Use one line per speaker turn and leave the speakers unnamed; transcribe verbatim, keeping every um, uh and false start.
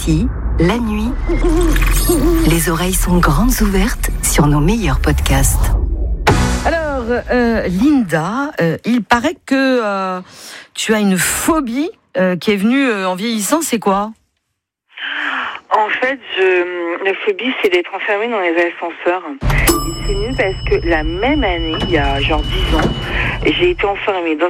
Ici, la nuit, les oreilles sont grandes ouvertes sur nos meilleurs podcasts.
Alors, euh, Linda, euh, il paraît que euh, tu as une phobie euh, qui est venue euh, en vieillissant, c'est quoi ?
En fait, je, la phobie, c'est d'être enfermée dans les ascenseurs. Et c'est mieux parce que la même année, il y a genre dix ans, j'ai été enfermée dans